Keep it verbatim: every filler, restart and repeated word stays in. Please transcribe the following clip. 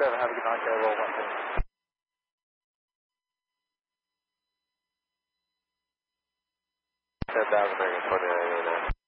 seven, have a good night, go roll one thing. ten thousand, bring it twenty-nine.